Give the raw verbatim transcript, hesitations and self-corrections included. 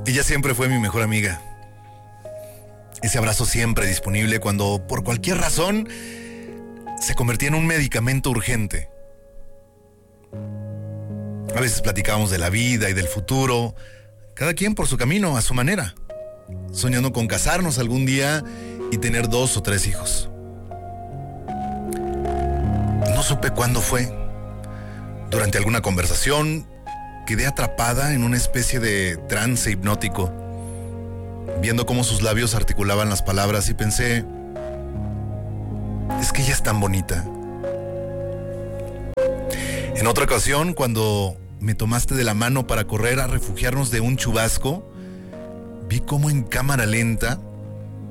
Ella siempre fue mi mejor amiga. Ese abrazo siempre disponible cuando, por cualquier razón, se convertía en un medicamento urgente. A veces platicábamos de la vida y del futuro, cada quien por su camino, a su manera, soñando con casarnos algún día y tener dos o tres hijos. No supe cuándo fue. Durante alguna conversación, quedé atrapada en una especie de trance hipnótico, viendo cómo sus labios articulaban las palabras y pensé, es que ella es tan bonita. En otra ocasión, cuando me tomaste de la mano para correr a refugiarnos de un chubasco, vi cómo en cámara lenta